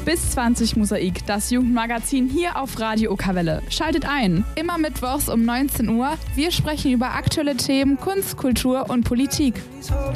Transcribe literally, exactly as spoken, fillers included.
Bis zwanzig Mosaik, das Jugendmagazin hier auf Radio Okerwelle. Schaltet ein. Immer mittwochs um neunzehn Uhr. Wir sprechen über aktuelle Themen, Kunst, Kultur und Politik.